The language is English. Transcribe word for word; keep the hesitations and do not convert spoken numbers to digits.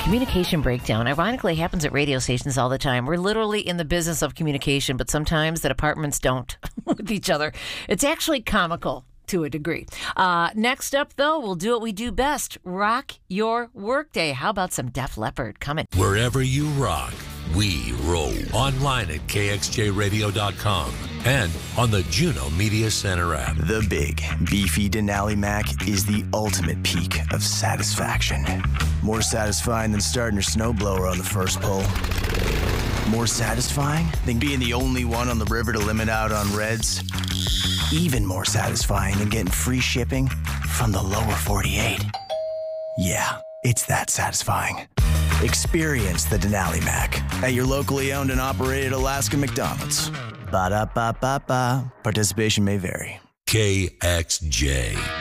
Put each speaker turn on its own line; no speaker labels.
communication breakdown ironically happens at radio stations all the time. We're literally in the business of communication, but sometimes the departments don't with each other. It's actually comical to a degree. Uh, next up, though, we'll do what we do best. Rock your workday. How about some Def Leppard coming?
Wherever you rock, we roll. Online at K X J radio dot com and on the Juno Media Center app.
The big, beefy Denali Mac is the ultimate peak of satisfaction. More satisfying than starting your snowblower on the first pull. More satisfying than being the only one on the river to limit out on reds. Even more satisfying than getting free shipping from the lower forty-eight. Yeah, it's that satisfying. Experience the Denali Mac at your locally owned and operated Alaska McDonald's. Ba-da-ba-ba-ba. Participation may vary.
K X J.